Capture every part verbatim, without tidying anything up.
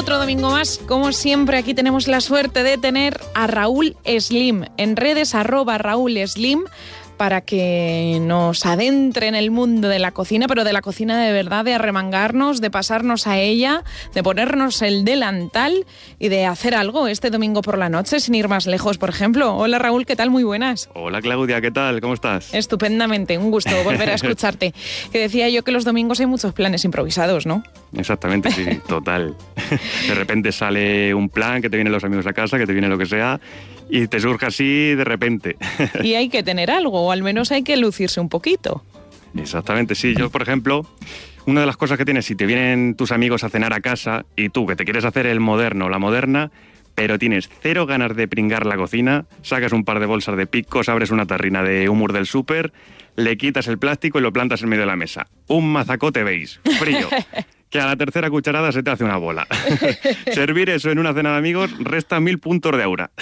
otro domingo más. Como siempre, aquí tenemos la suerte de tener a Raúl Slim. En redes, arroba Raúl Slim, para que nos adentre en el mundo de la cocina, pero de la cocina de verdad, de arremangarnos, de pasarnos a ella, de ponernos el delantal y de hacer algo este domingo por la noche, sin ir más lejos, por ejemplo. Hola Raúl, ¿qué tal? Muy buenas. Hola Claudia, ¿qué tal? ¿Cómo estás? Estupendamente, un gusto volver a escucharte. Que decía yo que los domingos hay muchos planes improvisados, ¿no? Exactamente, sí, total. De repente sale un plan, que te vienen los amigos a casa, que te viene lo que sea, y te surge así de repente. Y hay que tener algo, o al menos hay que lucirse un poquito. Exactamente, sí. Yo, por ejemplo, una de las cosas que tienes, si te vienen tus amigos a cenar a casa y tú, que te quieres hacer el moderno o la moderna, pero tienes cero ganas de pringar la cocina, sacas un par de bolsas de picos, abres una tarrina de hummus del súper, le quitas el plástico y lo plantas en medio de la mesa. Un mazacote beige, frío, que a la tercera cucharada se te hace una bola. Servir eso en una cena de amigos resta mil puntos de aura.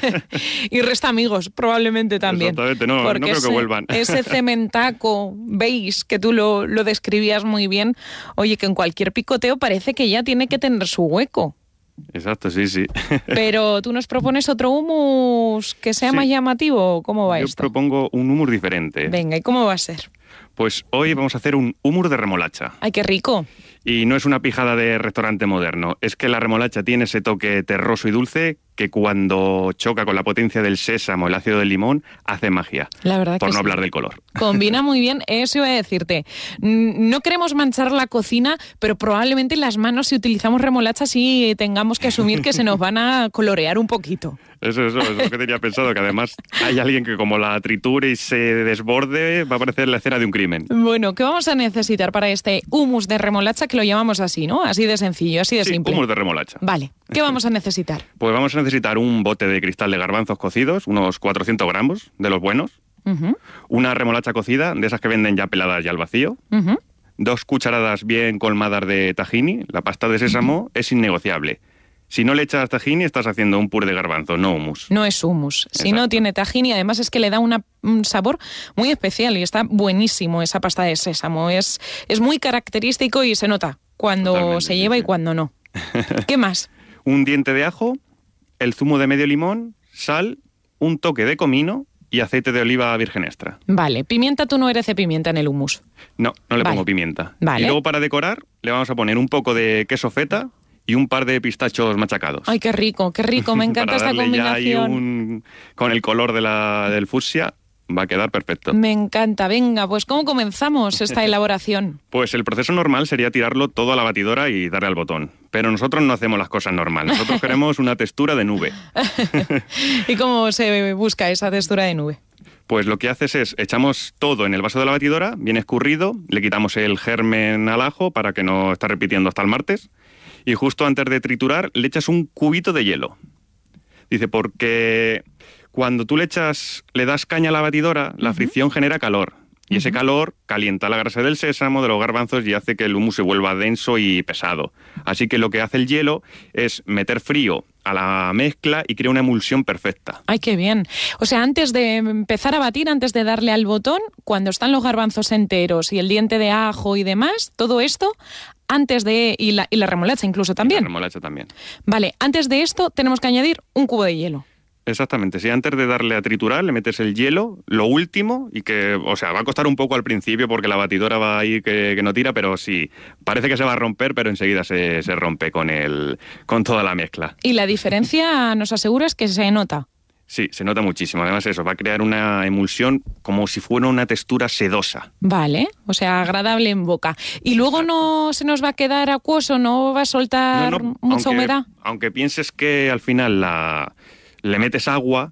Y resta amigos, probablemente también. Exactamente, no, no creo ese, que vuelvan. Ese cementaco beige que tú lo, lo describías muy bien, oye, que en cualquier picoteo parece que ya tiene que tener su hueco. Exacto, sí, sí. Pero tú nos propones otro hummus que sea sí. más llamativo. ¿Cómo va Yo esto? Yo propongo un hummus diferente. Venga, ¿y cómo va a ser? Pues hoy vamos a hacer un hummus de remolacha. ¡Ay, qué rico! Y no es una pijada de restaurante moderno, es que la remolacha tiene ese toque terroso y dulce que cuando choca con la potencia del sésamo, el ácido del limón, hace magia. La verdad por que no sí. hablar del color. Combina muy bien, eso iba a decirte. No queremos manchar la cocina, pero probablemente las manos, si utilizamos remolacha, sí tengamos que asumir que se nos van a colorear un poquito. Eso, eso, eso es lo que tenía pensado, que además hay alguien que como la triture y se desborde, va a parecer la escena de un crimen. Bueno, ¿qué vamos a necesitar para este hummus de remolacha, que lo llamamos así, ¿no? Así de sencillo, así de sí, simple. hummus de remolacha. Vale, ¿qué vamos a necesitar? Pues vamos a necesitar un bote de cristal de garbanzos cocidos, unos cuatrocientos gramos de los buenos, uh-huh. Una remolacha cocida, de esas que venden ya peladas y al vacío, uh-huh. Dos cucharadas bien colmadas de tahini, la pasta de sésamo uh-huh. es innegociable. Si no le echas tahini, estás haciendo un puré de garbanzo, no hummus. No es hummus. Exacto. Si no tiene tahini, además es que le da una, un sabor muy especial y está buenísimo esa pasta de sésamo. Es, es muy característico y se nota cuando Totalmente, se lleva sí, sí. y cuando no. ¿Qué más? Un diente de ajo, el zumo de medio limón, sal, un toque de comino y aceite de oliva virgen extra. Vale. ¿Pimienta? Tú no eres de pimienta en el hummus. No, no le vale. pongo pimienta. Vale. Y luego para decorar le vamos a poner un poco de queso feta y un par de pistachos machacados. Ay, qué rico, qué rico, me encanta esta combinación. Ya un, con el color de la, del fucsia va a quedar perfecto. Me encanta, venga, pues ¿cómo comenzamos esta elaboración? Pues el proceso normal sería tirarlo todo a la batidora y darle al botón. Pero nosotros no hacemos las cosas normal, nosotros queremos una textura de nube. ¿Y cómo se busca esa textura de nube? Pues lo que haces es, echamos todo en el vaso de la batidora, bien escurrido, le quitamos el germen al ajo para que no esté repitiendo hasta el martes, y justo antes de triturar le echas un cubito de hielo. Dice, porque cuando tú le echas, le das caña a la batidora, la uh-huh. fricción genera calor. Y uh-huh. ese calor calienta la grasa del sésamo, de los garbanzos, y hace que el hummus se vuelva denso y pesado. Así que lo que hace el hielo es meter frío a la mezcla y crea una emulsión perfecta. ¡Ay, qué bien! O sea, antes de empezar a batir, antes de darle al botón, cuando están los garbanzos enteros y el diente de ajo y demás, todo esto, antes de... y la, y la remolacha incluso también. Y la remolacha también. Vale, antes de esto tenemos que añadir un cubo de hielo. Exactamente, si antes de darle a triturar le metes el hielo, lo último, y que, o sea, va a costar un poco al principio porque la batidora va ahí que, que no tira, pero sí, parece que se va a romper, pero enseguida se, se rompe con, el, con toda la mezcla. Y la diferencia, nos aseguras, que se nota. Sí, se nota muchísimo. Además eso, va a crear una emulsión como si fuera una textura sedosa. Vale, o sea, agradable en boca. ¿Y luego Exacto. no se nos va a quedar acuoso, no va a soltar no, no, mucha aunque, humedad? Aunque pienses que al final la... le metes agua,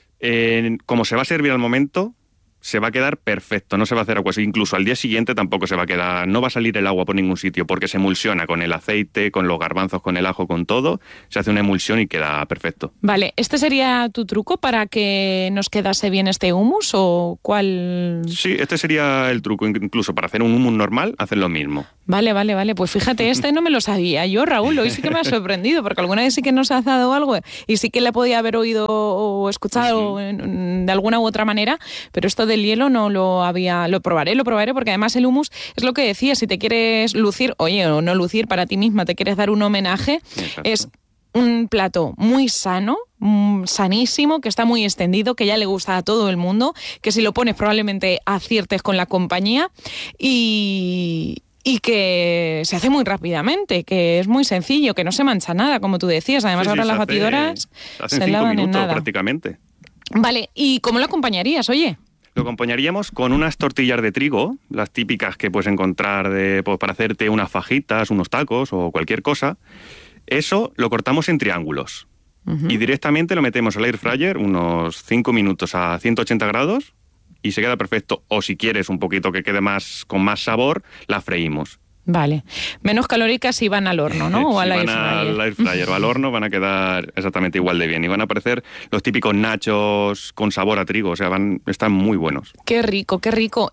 eh, como se va a servir al momento, se va a quedar perfecto, no se va a hacer agua. Incluso al día siguiente tampoco se va a quedar, no va a salir el agua por ningún sitio, porque se emulsiona con el aceite, con los garbanzos, con el ajo, con todo, se hace una emulsión y queda perfecto. Vale, ¿este sería tu truco para que nos quedase bien este hummus o cuál? Sí, este sería el truco, incluso para hacer un hummus normal, hacer lo mismo. Vale, vale, vale, pues fíjate, este no me lo sabía yo, Raúl, hoy sí que me ha sorprendido, porque alguna vez sí que nos ha dado algo y sí que le podía haber oído o escuchado uh-huh. de alguna u otra manera, pero esto del hielo no lo había... Lo probaré, lo probaré, porque además el hummus es lo que decía, si te quieres lucir, oye, o no lucir para ti misma, te quieres dar un homenaje, Exacto. es un plato muy sano, mm, sanísimo, que está muy extendido, que ya le gusta a todo el mundo, que si lo pones probablemente aciertes con la compañía y... y que se hace muy rápidamente, que es muy sencillo, que no se mancha nada, como tú decías. Además, Sí, sí, ahora se las hace- batidoras se hacen se cinco lavan en minutos nada. prácticamente. Vale, ¿y cómo lo acompañarías, oye? Lo acompañaríamos con unas tortillas de trigo, las típicas que puedes encontrar de, pues, para hacerte unas fajitas, unos tacos o cualquier cosa. Eso lo cortamos en triángulos Uh-huh. y directamente lo metemos al air fryer unos cinco minutos a ciento ochenta grados y se queda perfecto. O si quieres un poquito que quede más con más sabor, la freímos. Vale. Menos calóricas si van al horno, ¿no? O Si al air van al fryer. air fryer o al horno van a quedar exactamente igual de bien y van a aparecer los típicos nachos con sabor a trigo, o sea, van están muy buenos. Qué rico, qué rico.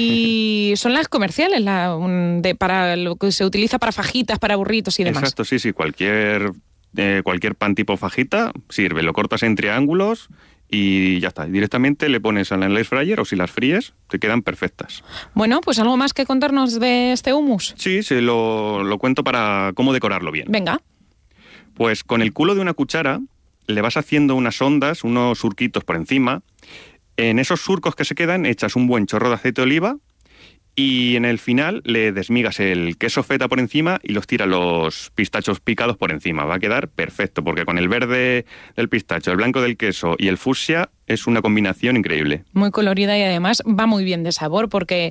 Y son las comerciales, la, un- de, para lo que se utiliza para fajitas, para burritos y demás. Exacto, sí, sí, cualquier eh, cualquier pan tipo fajita sirve, lo cortas en triángulos y ya está. Directamente le pones en el air fryer o si las fríes, te quedan perfectas. Bueno, pues algo más que contarnos de este hummus. Sí, se lo, lo cuento para cómo decorarlo bien. Venga. Pues con el culo de una cuchara le vas haciendo unas ondas, unos surquitos por encima. En esos surcos que se quedan echas un buen chorro de aceite de oliva y en el final le desmigas el queso feta por encima y los tiras los pistachos picados por encima. Va a quedar perfecto porque con el verde del pistacho, el blanco del queso y el fucsia es una combinación increíble. Muy colorida y además va muy bien de sabor porque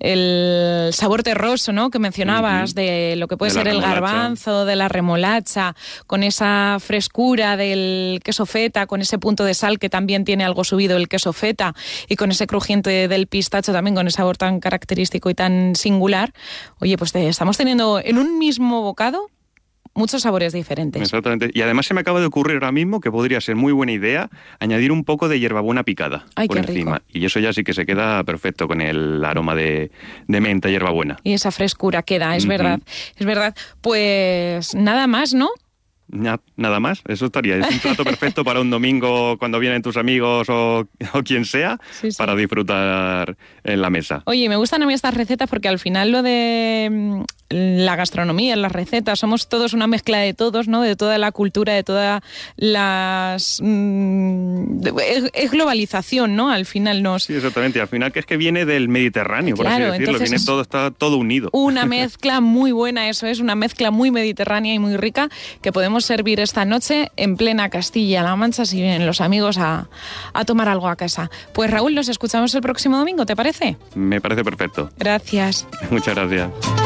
el sabor terroso, ¿no?, que mencionabas, Ujú. de lo que puede De la ser el remolacha. garbanzo, de la remolacha, con esa frescura del queso feta, con ese punto de sal que también tiene algo subido el queso feta y con ese crujiente del pistacho también, con ese sabor tan característico y tan singular. Oye, pues te, estamos teniendo en un mismo bocado muchos sabores diferentes. Exactamente. Y además se me acaba de ocurrir ahora mismo que podría ser muy buena idea añadir un poco de hierbabuena picada Ay, por qué rico. encima. Y eso ya sí que se queda perfecto con el aroma de, de menta y hierbabuena. Y esa frescura queda, es Ujú. verdad. Es verdad. Pues nada más, ¿no? Na- nada más, eso estaría. Es un plato perfecto para un domingo cuando vienen tus amigos o, o quien sea, Sí, sí. para disfrutar en la mesa. Oye, me gustan a mí estas recetas porque al final lo de mm, la gastronomía, las recetas, somos todos una mezcla de todos, ¿no? De toda la cultura, de todas las... mm, de- es, es globalización, ¿no? Al final nos... Sí, exactamente. Y al final que es que viene del Mediterráneo, por Claro, así decirlo. entonces Viene es- todo, está todo unido. Una mezcla muy buena, eso es, una mezcla muy mediterránea y muy rica que podemos servir esta noche en plena Castilla-La Mancha si vienen los amigos a, a tomar algo a casa. Pues Raúl, nos escuchamos el próximo domingo, ¿te parece? Me parece perfecto. Gracias. Muchas gracias.